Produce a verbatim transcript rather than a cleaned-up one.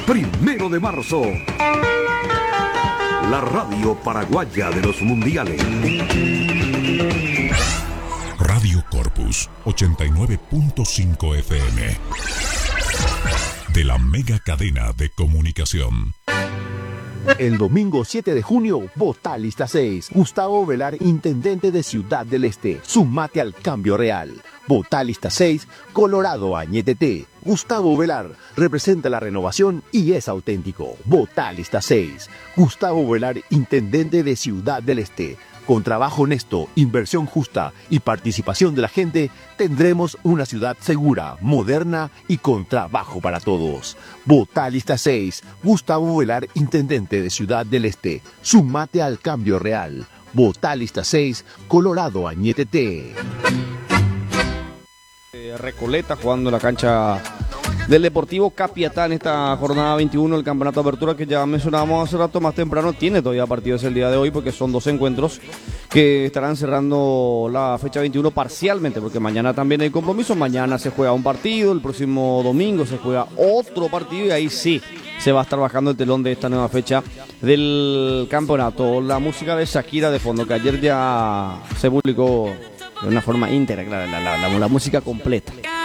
Primero de marzo. La radio paraguaya de los mundiales. Radio Corpus ochenta y nueve punto cinco F M. De la mega cadena de comunicación. El domingo siete de junio, vota lista seis. Gustavo Velar, intendente de Ciudad del Este. Sumate al cambio real. Vota lista seis, Colorado Añetete. Gustavo Velar representa la renovación y es auténtico. Vota lista seis. Gustavo Velar, intendente de Ciudad del Este. Con trabajo honesto, inversión justa y participación de la gente, tendremos una ciudad segura, moderna y con trabajo para todos. Vota lista seis. Gustavo Velar, intendente de Ciudad del Este. Sumate al cambio real. Vota lista seis, Colorado Añetete. Recoleta jugando en la cancha del Deportivo Capiatá en esta jornada veintiuno del Campeonato de Apertura que ya mencionábamos hace rato. Más temprano tiene todavía partidos el día de hoy porque son dos encuentros que estarán cerrando la fecha veintiuno parcialmente, porque mañana también hay compromiso. Mañana se juega un partido, el próximo domingo se juega otro partido y ahí sí se va a estar bajando el telón de esta nueva fecha del campeonato. La música de Shakira de fondo, que ayer ya se publicó de una forma íntegra, claro, la, la, la, la música completa.